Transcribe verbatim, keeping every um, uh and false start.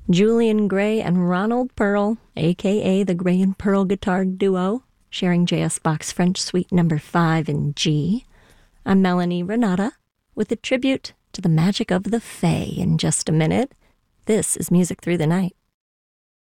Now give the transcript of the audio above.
Julian Gray and Ronald Pearl, a k a the Gray and Pearl Guitar Duo, sharing J S. Bach's French Suite number five in G. I'm Melanie Renata with a tribute to the magic of the Fae in just a minute. This is Music Through the Night.